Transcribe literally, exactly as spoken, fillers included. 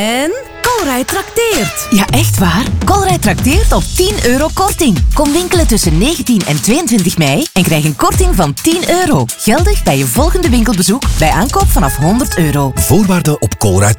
En Colruyt trakteert. Ja, echt waar? Colruyt trakteert op tien euro korting. Kom winkelen tussen negentien en tweeëntwintig mei en krijg een korting van tien euro. Geldig bij je volgende winkelbezoek bij aankoop vanaf honderd euro. Voorwaarden op colruyt punt be.